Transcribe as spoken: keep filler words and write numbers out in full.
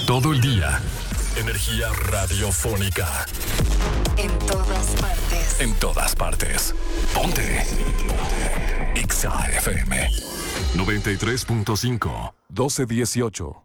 Todo el día. Energía radiofónica. En todas partes. En todas partes. Ponte. Ponte. Exa F M. noventa y tres punto cinco. doce dieciocho.